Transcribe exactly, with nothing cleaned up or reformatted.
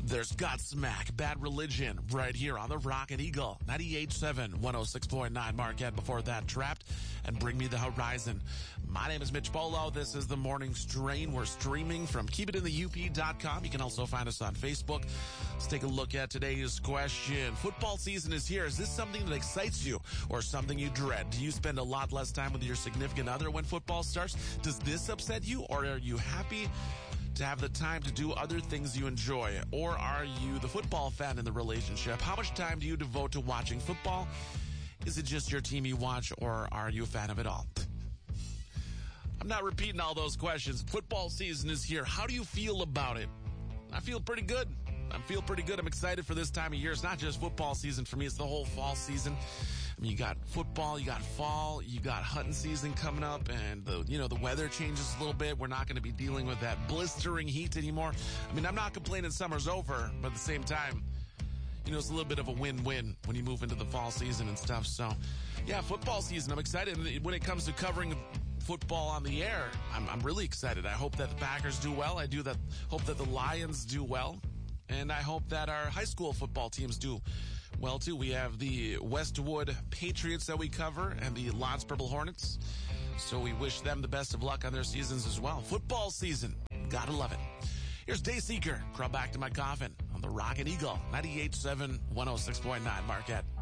There's Godsmack, Bad Religion, right here on the Rocket Eagle, ninety-eight point seven, one oh six point nine Marquette. Before that, Trapped and Bring Me the Horizon. My name is Mitch Bolo. This is the Morning Strain. We're streaming from keep it in the U P dot com. You can also find us on Facebook. Let's take a look at today's question. Football season is here. Is this something that excites you or something you dread? Do you spend a lot less time with your significant other when football starts? Does this upset you, or are you happy to have the time to do other things you enjoy? Or are you the football fan in the relationship? How much time do you devote to watching football? Is it just your team you watch, or are you a fan of it all? I'm not repeating all those questions. Football season is here. How do you feel about it? I feel pretty good. I feel pretty good. I'm excited for this time of year. It's not just football season for me. It's the whole fall season. I mean, you got football, you got fall, you got hunting season coming up, and the, you know, the weather changes a little bit. We're not going to be dealing with that blistering heat anymore. I mean, I'm not complaining summer's over, but at the same time, you know, it's a little bit of a win-win when you move into the fall season and stuff. So, yeah, football season. I'm excited. And when it comes to covering football on the air, I'm, I'm really excited. I hope that the Packers do well. I do that. Hope that the Lions do well. And I hope that our high school football teams do well, too. We have the Westwood Patriots that we cover and the Lance Purple Hornets. So we wish them the best of luck on their seasons as well. Football season. Gotta love it. Here's Dayseeker. Crawl back to my coffin on the Rocket Eagle, ninety-eight point seven, one oh six point nine Marquette.